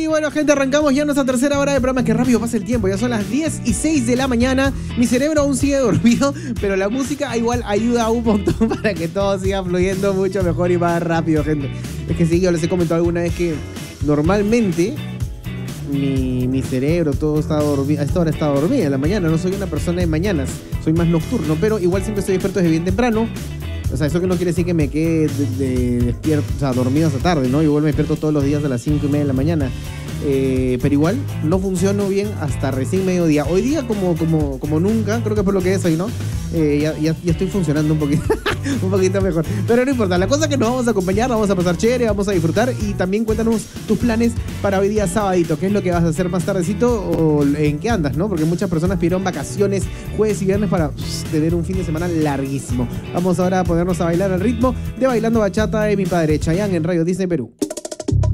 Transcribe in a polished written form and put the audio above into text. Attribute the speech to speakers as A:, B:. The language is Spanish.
A: bueno, gente, arrancamos ya nuestra tercera hora de programa. Que rápido pasa el tiempo, ya son las 10:06 de la mañana. Mi cerebro aún sigue dormido, pero la música igual ayuda un montón para que todo siga fluyendo mucho mejor y más rápido, gente. Es que sí, yo les he comentado alguna vez que normalmente mi cerebro todo está dormido. A esta hora está dormida en la mañana. No soy una persona de mañanas, soy más nocturno, pero igual siempre estoy despierto desde bien temprano. O sea, eso que no quiere decir que me quede despierto, o sea, dormido hasta tarde, ¿no? Igual me despierto todos los días a las 5:30 de la mañana. Pero igual no funciono bien hasta recién mediodía. Hoy día como nunca, creo que por lo que es hoy, ¿no? Ya estoy funcionando un poquito, un poquito mejor. Pero no importa, la cosa es que nos vamos a acompañar, nos vamos a pasar chévere, vamos a disfrutar. Y también cuéntanos tus planes para hoy día sabadito. ¿Qué es lo que vas a hacer más tardecito o en qué andas, no? Porque muchas personas pidieron vacaciones jueves y viernes para tener un fin de semana larguísimo. Vamos ahora a ponernos a bailar al ritmo de Bailando Bachata de mi padre Chayanne en Radio Disney Perú.